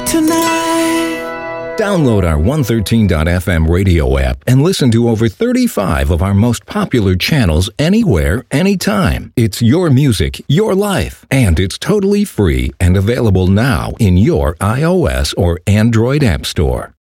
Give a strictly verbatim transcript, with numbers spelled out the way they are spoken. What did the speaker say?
tonight. Download our one thirteen dot f m radio app and listen to over thirty-five of our most popular channels anywhere, anytime. It's your music, your life, and it's totally free and available now in your iOS or Android app store.